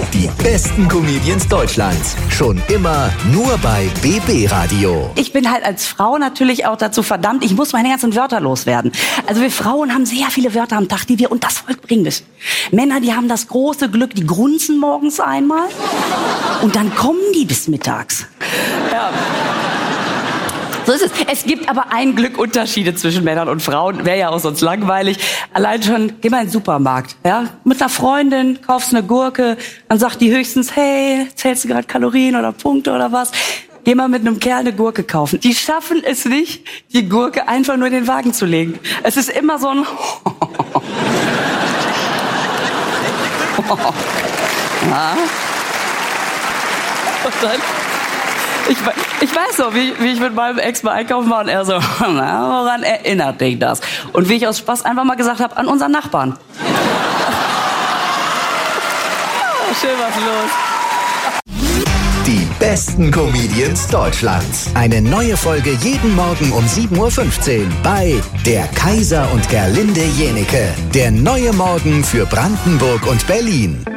Die besten Comedians Deutschlands. Schon immer nur bei BB Radio. Ich bin halt als Frau natürlich auch dazu verdammt, ich muss meine ganzen Wörter loswerden. Also wir Frauen haben sehr viele Wörter am Tag, die wir unter das Volk bringen müssen. Männer, die haben das große Glück, die grunzen morgens einmal und dann kommen die bis mittags. Ja. So ist es. Es gibt aber ein Glück Unterschiede zwischen Männern und Frauen. Wäre ja auch sonst langweilig. Allein schon, geh mal in den Supermarkt, ja? Mit einer Freundin, kaufst eine Gurke, dann sagt die höchstens, hey, zählst du gerade Kalorien oder Punkte oder was? Geh mal mit einem Kerl eine Gurke kaufen. Die schaffen es nicht, die Gurke einfach nur in den Wagen zu legen. Es ist immer so ein ja. Und dann ich weiß so, wie ich mit meinem Ex mal einkaufen war und er so, na, woran erinnert dich das? Und wie ich aus Spaß einfach mal gesagt habe, an unseren Nachbarn. Schön was los. Die besten Comedians Deutschlands. Eine neue Folge jeden Morgen um 7.15 Uhr bei Der Kaiser und Gerlinde Jenecke. Der neue Morgen für Brandenburg und Berlin.